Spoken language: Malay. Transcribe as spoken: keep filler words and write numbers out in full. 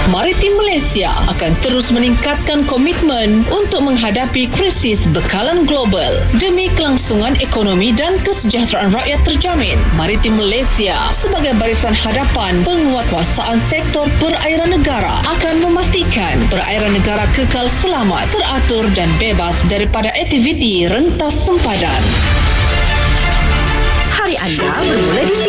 Maritim Malaysia akan terus meningkatkan komitmen untuk menghadapi krisis bekalan global demi kelangsungan ekonomi dan kesejahteraan rakyat terjamin. Maritim Malaysia sebagai barisan hadapan penguatkuasaan sektor perairan negara akan memastikan perairan negara kekal selamat, teratur dan bebas daripada aktiviti rentas sempadan. Hari anda bermula di